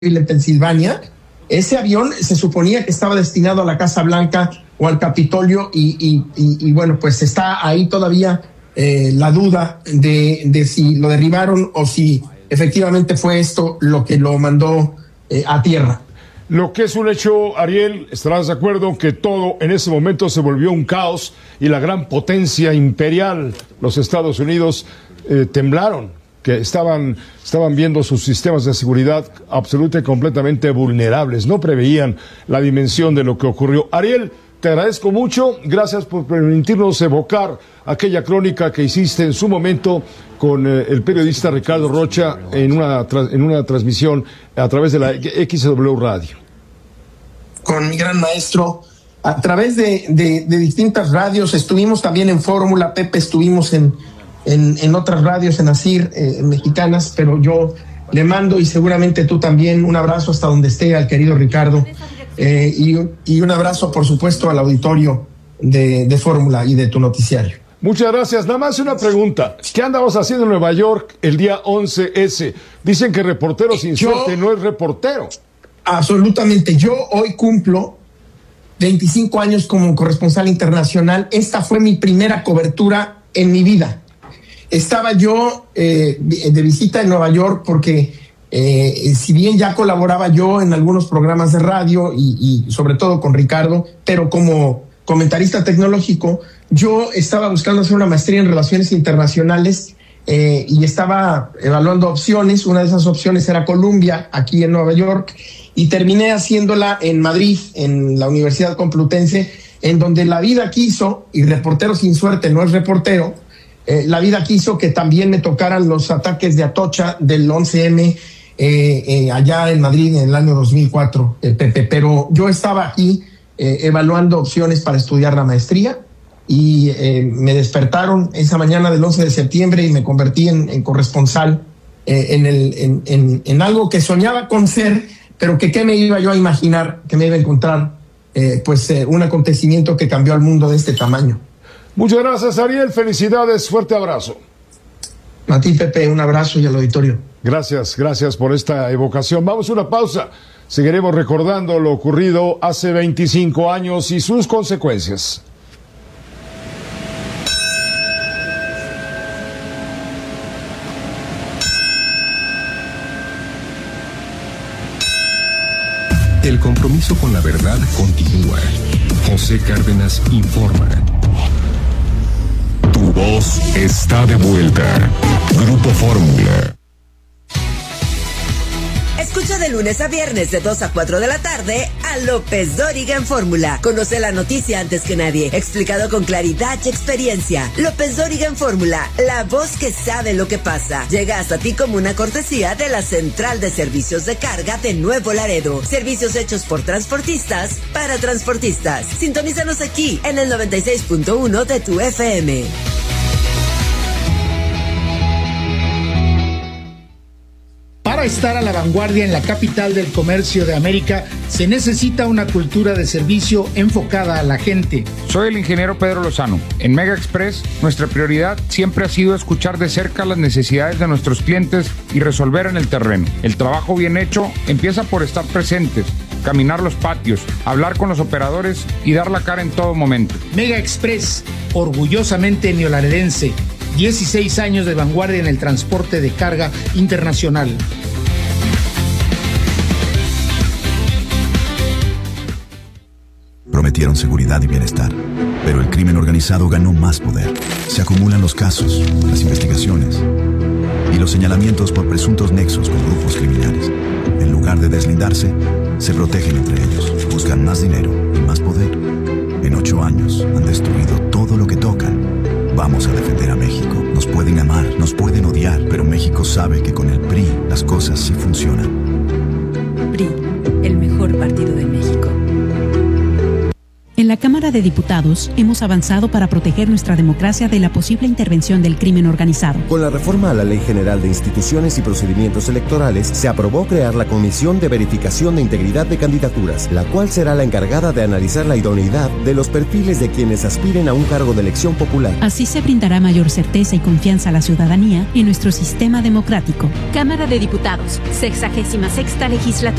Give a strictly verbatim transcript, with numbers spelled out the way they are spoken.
en Pensilvania. Ese avión se suponía que estaba destinado a la Casa Blanca o al Capitolio y, y, y, y bueno, pues está ahí todavía eh, la duda de, de si lo derribaron o si efectivamente fue esto lo que lo mandó eh, a tierra. Lo que es un hecho, Ariel, estarás de acuerdo que todo en ese momento se volvió un caos y la gran potencia imperial, los Estados Unidos, eh, temblaron, que estaban, estaban viendo sus sistemas de seguridad absolutamente y completamente vulnerables, no preveían la dimensión de lo que ocurrió. Ariel, te agradezco mucho, gracias por permitirnos evocar aquella crónica que hiciste en su momento con eh, el periodista Ricardo Rocha en una, en una transmisión a través de la X W Radio. Con mi gran maestro, a través de, de, de distintas radios, estuvimos también en Fórmula, Pepe, estuvimos en, en, en otras radios, en ASIR, eh, mexicanas, pero yo le mando, y seguramente tú también, un abrazo hasta donde esté al querido Ricardo, eh, y, y un abrazo, por supuesto, al auditorio de, de Fórmula y de tu noticiario. Muchas gracias. Nada más una pregunta. ¿Qué andamos haciendo en Nueva York el día once ese? Dicen que reportero sin yo, suerte no es reportero. Absolutamente. Yo hoy cumplo veinticinco años como corresponsal internacional. Esta fue mi primera cobertura en mi vida. Estaba yo eh, de visita en Nueva York porque eh, si bien ya colaboraba yo en algunos programas de radio y, y sobre todo con Ricardo, pero como comentarista tecnológico, yo estaba buscando hacer una maestría en relaciones internacionales eh, y estaba evaluando opciones. Una de esas opciones era Columbia, aquí en Nueva York, y terminé haciéndola en Madrid, en la Universidad Complutense, en donde la vida quiso, y reportero sin suerte no es reportero, eh, la vida quiso que también me tocaran los ataques de Atocha del once eme eh, eh, allá en Madrid en el año dos mil cuatro, eh, Pepe, pero yo estaba aquí eh, evaluando opciones para estudiar la maestría y eh, me despertaron esa mañana del once de septiembre y me convertí en, en corresponsal eh, en, el, en, en, en algo que soñaba con ser, pero que qué me iba yo a imaginar que me iba a encontrar eh, pues eh, un acontecimiento que cambió al mundo de este tamaño. Muchas gracias, Ariel, felicidades, fuerte abrazo. A ti, Pepe, un abrazo y al auditorio. Gracias, gracias por esta evocación. Vamos a una pausa, seguiremos recordando lo ocurrido hace veinticinco años y sus consecuencias. El compromiso con la verdad continúa. José Cárdenas informa. Tu voz está de vuelta. Grupo Fórmula. Escucha de lunes a viernes de dos a cuatro de la tarde a López Dóriga en Fórmula. Conoce la noticia antes que nadie, explicado con claridad y experiencia. López Dóriga en Fórmula, la voz que sabe lo que pasa. Llega hasta ti como una cortesía de la Central de Servicios de Carga de Nuevo Laredo. Servicios hechos por transportistas para transportistas. Sintonízanos aquí en el noventa y seis punto uno de tu F M. Para estar a la vanguardia en la capital del comercio de América, se necesita una cultura de servicio enfocada a la gente. Soy el ingeniero Pedro Lozano. En Mega Express, nuestra prioridad siempre ha sido escuchar de cerca las necesidades de nuestros clientes y resolver en el terreno. El trabajo bien hecho empieza por estar presentes, caminar los patios, hablar con los operadores y dar la cara en todo momento. Mega Express, orgullosamente neolaredense. dieciséis años de vanguardia en el transporte de carga internacional. Prometieron seguridad y bienestar, pero el crimen organizado ganó más poder. Se acumulan los casos, las investigaciones y los señalamientos por presuntos nexos con grupos criminales. En lugar de deslindarse, se protegen entre ellos, buscan más dinero y más poder. En ocho años han destruido todo lo que tocan. Vamos a defender a México. Nos pueden amar, nos pueden odiar, pero México sabe que con el P R I las cosas sí funcionan. P R I, el mejor partido de México. En la Cámara de Diputados hemos avanzado para proteger nuestra democracia de la posible intervención del crimen organizado. Con la reforma a la Ley General de Instituciones y Procedimientos Electorales, se aprobó crear la Comisión de Verificación de Integridad de Candidaturas, la cual será la encargada de analizar la idoneidad de los perfiles de quienes aspiren a un cargo de elección popular. Así se brindará mayor certeza y confianza a la ciudadanía en nuestro sistema democrático. Cámara de Diputados, sexagésima sexta legislatura.